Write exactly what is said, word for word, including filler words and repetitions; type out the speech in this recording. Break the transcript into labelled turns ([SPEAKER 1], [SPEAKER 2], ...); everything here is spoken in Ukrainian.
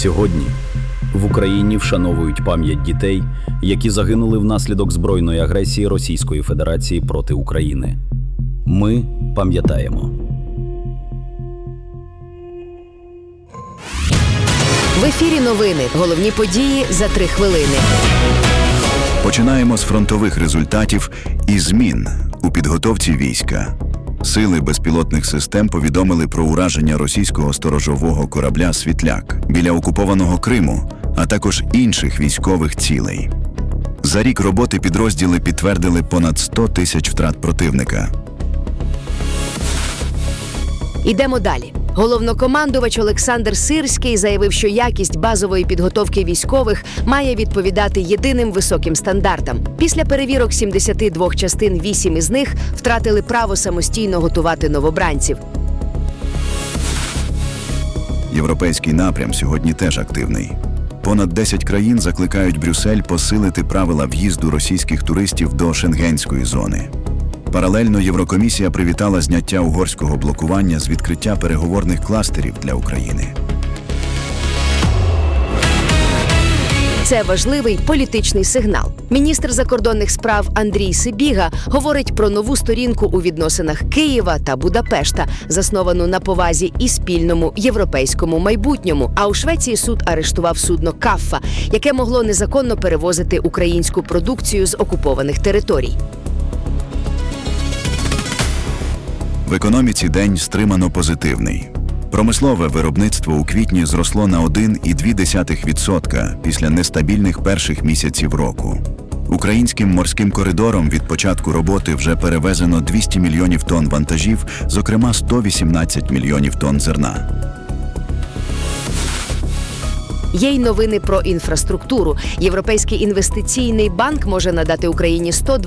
[SPEAKER 1] Сьогодні в Україні вшановують пам'ять дітей, які загинули внаслідок збройної агресії Російської Федерації проти України. Ми пам'ятаємо.
[SPEAKER 2] В ефірі новини. Головні події за три хвилини.
[SPEAKER 3] Починаємо з фронтових результатів і змін у підготовці війська. Сили безпілотних систем повідомили про ураження російського сторожового корабля «Світляк» біля окупованого Криму, а також інших військових цілей. За рік роботи підрозділи підтвердили понад сто тисяч втрат противника.
[SPEAKER 2] Ідемо далі. Головнокомандувач Олександр Сирський заявив, що якість базової підготовки військових має відповідати єдиним високим стандартам. Після перевірок сімдесяти двох частин вісім із них втратили право самостійно готувати новобранців.
[SPEAKER 3] Європейський напрям сьогодні теж активний. Понад десять країн закликають Брюссель посилити правила в'їзду російських туристів до Шенгенської зони. Паралельно Єврокомісія привітала зняття угорського блокування з відкриття переговорних кластерів для України.
[SPEAKER 2] Це важливий політичний сигнал. Міністр закордонних справ Андрій Сибіга говорить про нову сторінку у відносинах Києва та Будапешта, засновану на повазі і спільному європейському майбутньому. А у Швеції суд арештував судно «Каффа», яке могло незаконно перевозити українську продукцію з окупованих територій.
[SPEAKER 3] В економіці день стримано позитивний. Промислове виробництво у квітні зросло на один цілих дві десятих відсотка після нестабільних перших місяців року. Українським морським коридором від початку роботи вже перевезено двісті мільйонів тонн вантажів, зокрема сто вісімнадцять мільйонів тонн зерна.
[SPEAKER 2] Є й новини про інфраструктуру. Європейський інвестиційний банк може надати Україні сто